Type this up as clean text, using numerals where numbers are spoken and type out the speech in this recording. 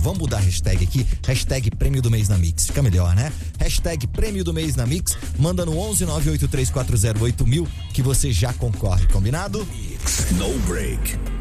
vamos mudar a hashtag aqui, hashtag Prêmio do Mês na Mix, fica melhor, né? Hashtag Prêmio do Mês na Mix, manda no 11 983408000 que você já concorre, combinado? No break.